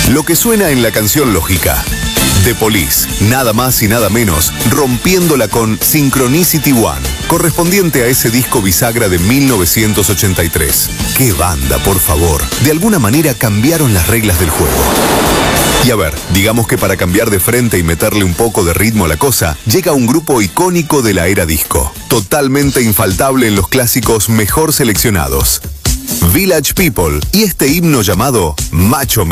Lo que suena en la canción Lógica. The Police, nada más y nada menos, rompiéndola con Synchronicity One, correspondiente a ese disco bisagra de 1983. ¡Qué banda, por favor! De alguna manera cambiaron las reglas del juego. Y a ver, digamos que para cambiar de frente y meterle un poco de ritmo a la cosa, llega un grupo icónico de la era disco, totalmente infaltable en los clásicos mejor seleccionados. Village People y este himno llamado Macho Man.